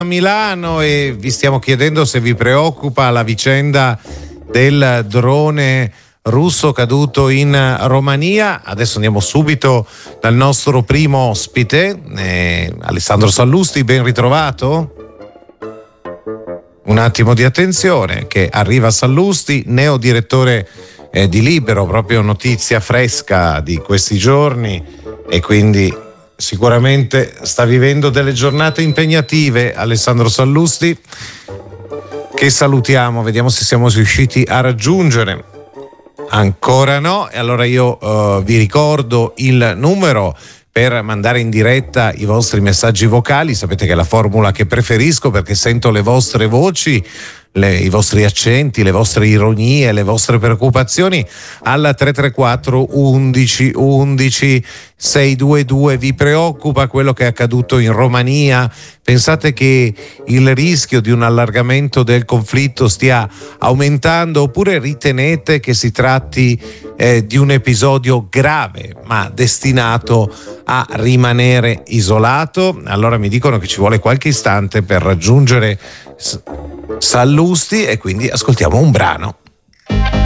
a Milano e vi stiamo chiedendo se vi preoccupa la vicenda del drone russo caduto in Romania. Adesso andiamo subito dal nostro primo ospite, Alessandro Sallusti, ben ritrovato. Un attimo di attenzione che arriva Sallusti, neo direttore di Libero, proprio notizia fresca di questi giorni, e quindi sicuramente sta vivendo delle giornate impegnative. Alessandro Sallusti, che salutiamo, vediamo se siamo riusciti a raggiungere. Ancora no, e allora io vi ricordo il numero per mandare in diretta i vostri messaggi vocali. Sapete che è la formula che preferisco perché sento le vostre voci, i vostri accenti, le vostre ironie, le vostre preoccupazioni al 334 11 11 622. Vi preoccupa quello che è accaduto in Romania? Pensate che il rischio di un allargamento del conflitto stia aumentando, oppure ritenete che si tratti di un episodio grave ma destinato a rimanere isolato? Allora mi dicono che ci vuole qualche istante per raggiungere Sallusti e quindi ascoltiamo un brano.